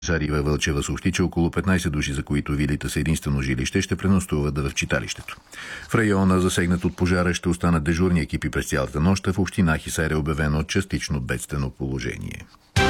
Шарива Вълчева съобщи, че около 15 души, за които вилите са единствено жилище, ще пренощуват в читалището. В района, засегнат от пожара, ще останат дежурни екипи през цялата нощ. В община Хисар е обявено частично бедствено положение.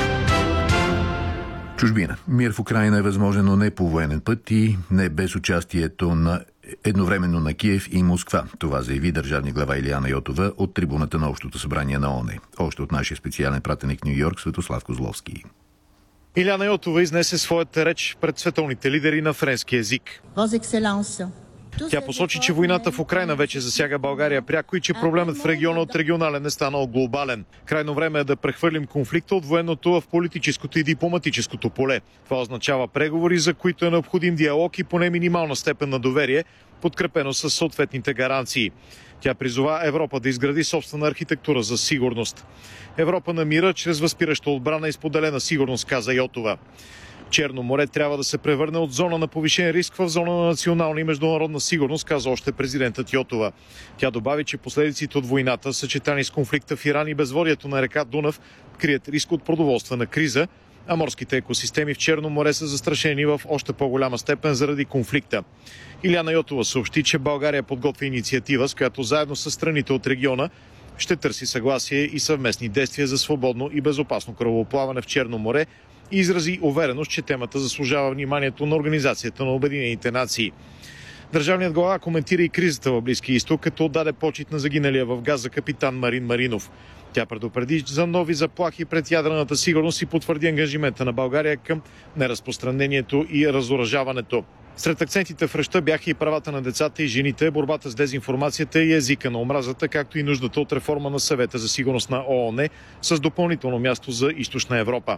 Чужбина. Мир в Украйна е възможен, но не по военен път и не без участието едновременно на Киев и Москва. Това заяви държавния глава Илияна Йотова от трибуната на Общото събрание на ООН. Още от нашия специален пратеник в Ню Йорк Светослав Козловски. Илияна Йотова изнесе своята реч пред световните лидери на френски език. Тя посочи, че войната в Украйна вече засяга България пряко и че проблемът в региона от регионален е станал глобален. Крайно време е да прехвърлим конфликта от военното в политическото и дипломатическото поле. Това означава преговори, за които е необходим диалог и поне минимална степен на доверие, подкрепено с съответните гаранции. Тя призова Европа да изгради собствена архитектура за сигурност. Европа на мира чрез възпираща отбрана и споделена сигурност, каза Йотова. Черно море трябва да се превърне от зона на повишен риск в зона на национална и международна сигурност, каза още президентът Йотова. Тя добави, че последиците от войната, съчетани с конфликта в Иран и безводието на река Дунав, крият риск от продоволствена криза, а морските екосистеми в Черно море са застрашени в още по-голяма степен заради конфликта. Илияна Йотова съобщи, че България подготвя инициатива, с която заедно с страните от региона ще търси съгласие и съвместни действия за свободно и безопасно корабоплаване в Черно море и изрази увереност, че темата заслужава вниманието на Организацията на Обединените нации. Държавният глава коментира и кризата в Близкия изток, като отдаде почит на загиналия в Газа капитан Марин Маринов. Тя предупреди за нови заплахи пред ядрената сигурност и потвърди ангажимента на България към неразпространението и разоръжаването. Сред акцентите в речта бяха и правата на децата и жените, борбата с дезинформацията и езика на омразата, както и нуждата от реформа на Съвета за сигурност на ООН с допълнително място за Източна Европа.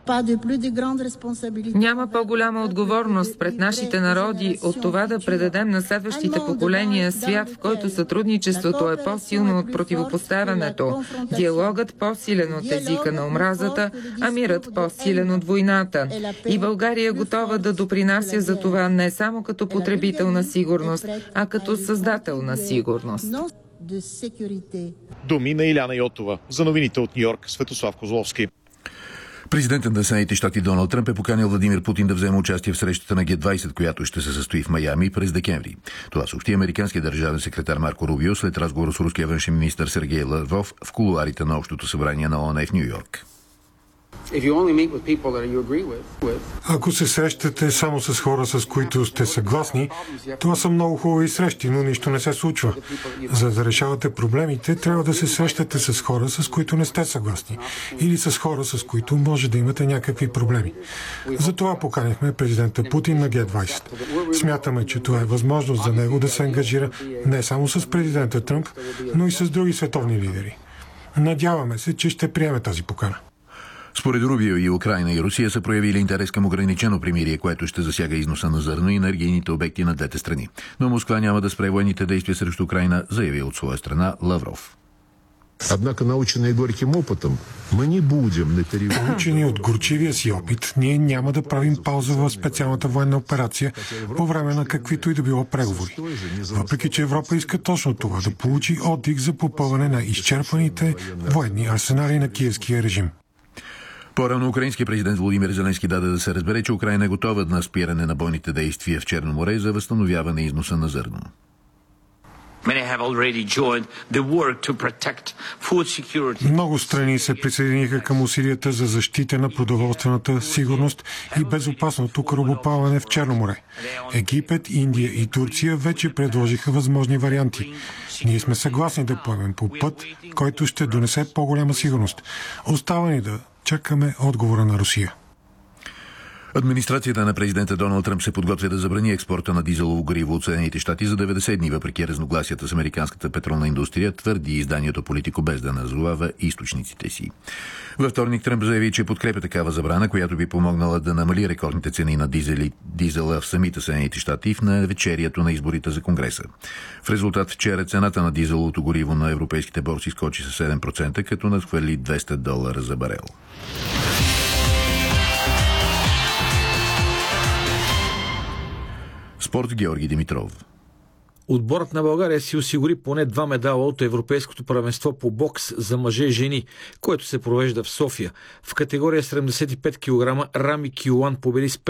Няма по-голяма отговорност пред нашите народи от това да предадем на следващите поколения свят, в който сътрудничеството е по-силно от противопоставянето, диалогът по-силен от езика на омразата, а мирът по-силен от войната. И България е готова да допринася за това не само като потребител на сигурност, а като създател на сигурност. Думи на Илияна Йотова. За новините от Ню Йорк, Светослав Козловски. Президентът на Съединените щати Доналд Тръмп е поканил Владимир Путин да вземе участие в срещата на Г-20, която ще се състои в Майами през декември. Това съобщи американският държавен секретар Марко Рубио след разговор с руския външен министър Сергей Лавров в кулоарите на Общото събрание на ООН в Ню Йорк. Ако се срещате само с хора, с които сте съгласни, това са много хубави срещи, но нищо не се случва. За да решавате проблемите, трябва да се срещате с хора, с които не сте съгласни, или с хора, с които може да имате някакви проблеми. Затова поканихме президента Путин на Г-20. Смятаме, че това е възможност за него да се ангажира не само с президента Тръмп, но и с други световни лидери. Надяваме се, че ще приеме тази покана. Според Рубио и Украйна и Русия са проявили интерес към ограничено примирие, което ще засяга износа на зърно и енергийните обекти на двете страни. Но Москва няма да спре военните действия срещу Украйна, заяви от своя страна Лавров. Учени от горчивия си опит, ние няма да правим пауза в специалната военна операция по време на каквито и да било преговори. Въпреки че Европа иска точно това, да получи отдих за попълване на изчерпаните военни арсенали на киевския режим. По-рано украинският президент Володимир Зеленски даде да се разбере, че Украйна е готова на спиране на бойните действия в Черно море за възстановяване износа на зърно. Много страни се присъединиха към усилията за защита на продоволствената сигурност и безопасното корабоплаване в Черно море. Египет, Индия и Турция вече предложиха възможни варианти. Ние сме съгласни да поемем по път, който ще донесе по-голяма сигурност. Остава ни да чакаме отговора на Русия. Администрацията на президента Доналд Тръмп се подготвя да забрани експорта на дизелово гориво от Съединените щати за 90 дни, въпреки разногласията с американската петролна индустрия, твърди изданието Политико, без да назовава източниците си. Във вторник Тръмп заяви, че подкрепя такава забрана, която би помогнала да намали рекордните цени на дизела в самите Съединените щати в навечерието на изборите за Конгреса. В резултат вчера цената на дизеловото гориво на европейските борси скочи с 7%, като надхвърли $200 за барел. Спорт, Георги Димитров. Отборът на България си осигури поне 2 медала от Европейското първенство по бокс за мъже и жени, което се провежда в София. В категория 75 кг Рами Кюлан победи с